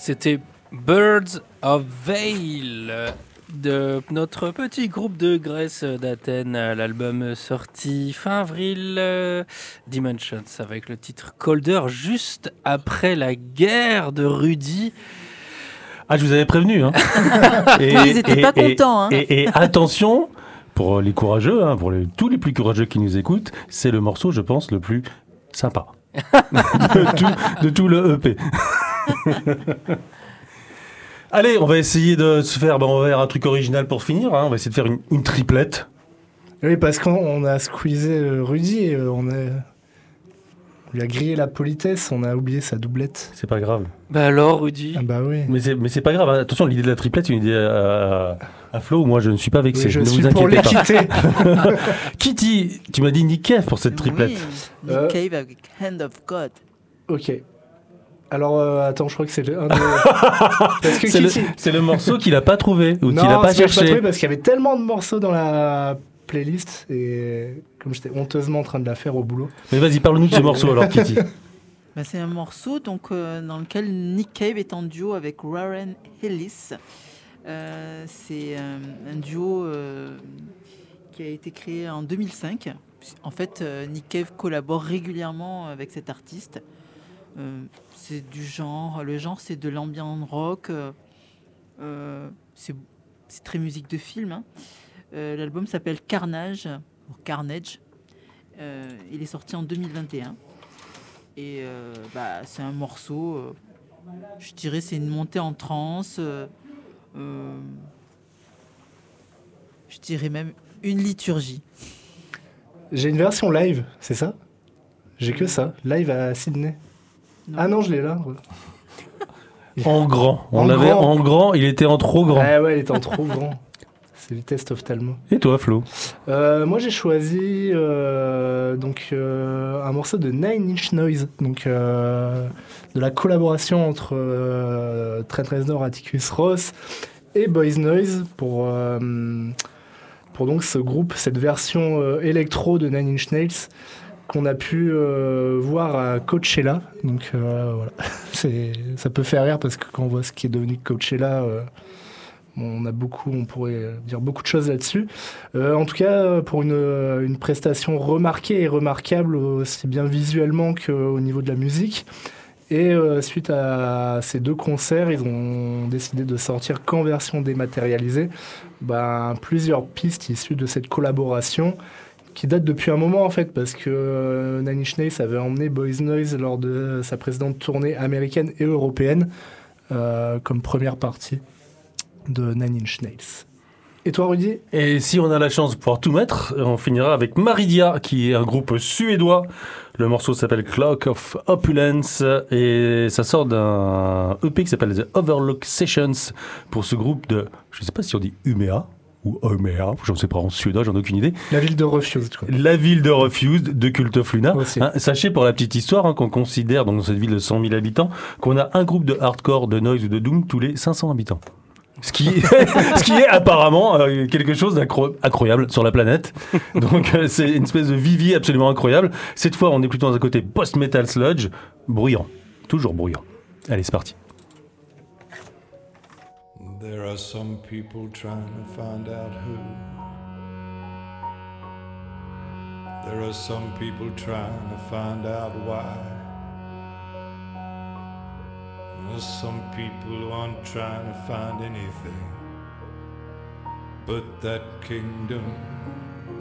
C'était Birds of Veil de notre petit groupe de Grèce d'Athènes, l'album sorti fin avril, Dimensions, avec le titre Colder, juste après la guerre de Rudy. Ah, je vous avais prévenu. Hein. Ils n'étaient pas contents. Hein. Et attention, pour les courageux, pour tous les plus courageux qui nous écoutent, c'est le morceau, je pense, le plus sympa de tout le EP. Allez, on va essayer de se faire, on va faire un truc original pour finir. On va essayer de faire une triplette. Oui, parce qu'on a squeezé Rudy et on lui a grillé la politesse, on a oublié sa doublette. C'est pas grave. Bah alors, Rudy. Ah bah oui. Mais c'est pas grave. Attention, l'idée de la triplette, c'est une idée à Flo. Moi, je ne suis pas vexé. Oui, je ne suis vous pour inquiétez pas. l'équité. Kitty, tu m'as dit Nick Cave pour cette triplette. Oui, Nick Cave avec Hand of God. Ok. Alors, attends, je crois que c'est un de... Parce que C'est le morceau qu'il a pas trouvé ou qu'il a Non, pas parce que j'ai pas cherché. trouvé parce qu'il y avait tellement de morceaux dans la playlist et comme j'étais honteusement en train de la faire au boulot. Mais vas-y, parle-nous de ce morceau alors, Kitty. Bah, c'est un morceau dans lequel Nick Cave est en duo avec Warren Ellis. C'est un duo qui a été créé en 2005. En fait, Nick Cave collabore régulièrement avec cet artiste. C'est du genre, le genre c'est de l'ambient rock, c'est très musique de film. Hein. L'album s'appelle Carnage, ou Carnage. Il est sorti en 2021 et c'est un morceau, je dirais c'est une montée en transe, je dirais même une liturgie. J'ai une version live, c'est ça? J'ai que ça, live à Sydney. Non. Ah non, je l'ai là. En grand. En grand, il était en trop grand. Ouais, il était en trop grand. C'est le test ophtalmo. Et toi, Flo? Moi, j'ai choisi un morceau de Nine Inch Noise, donc de la collaboration entre Trent Reznor, Atticus Ross et Boys Noise pour donc ce groupe, cette version électro de Nine Inch Nails qu'on a pu voir à Coachella. Donc voilà, ça peut faire rire parce que quand on voit ce qui est devenu Coachella, on pourrait dire beaucoup de choses là-dessus. En tout cas, pour une prestation remarquée et remarquable, aussi bien visuellement qu'au niveau de la musique. Et suite à ces deux concerts, ils ont décidé de sortir qu'en version dématérialisée plusieurs pistes issues de cette collaboration qui date depuis un moment en fait, parce que Nine Inch Nails avait emmené Boys Noise lors de sa précédente tournée américaine et européenne comme première partie de Nine Inch Nails. Et toi, Rudy? Et si on a la chance de pouvoir tout mettre, on finira avec Maridia, qui est un groupe suédois. Le morceau s'appelle Clock of Opulence et ça sort d'un EP qui s'appelle The Overlook Sessions pour ce groupe de, je ne sais pas si on dit Umeå ou Umeå, je ne sais pas en suédois, j'en ai aucune idée. La ville de Refused. Quoi. La ville de Refused de Cult of Luna. Sachez pour la petite histoire qu'on considère dans cette ville de 100 000 habitants qu'on a un groupe de hardcore, de noise ou de doom tous les 500 habitants. Ce qui est apparemment quelque chose d'incroyable sur la planète. Donc c'est une espèce de vivier absolument incroyable. Cette fois, on est plutôt dans un côté post-metal sludge, bruyant, toujours bruyant. Allez, c'est parti. There are some people trying to find out who. There are some people trying to find out why. There's some people who aren't trying to find anything but that kingdom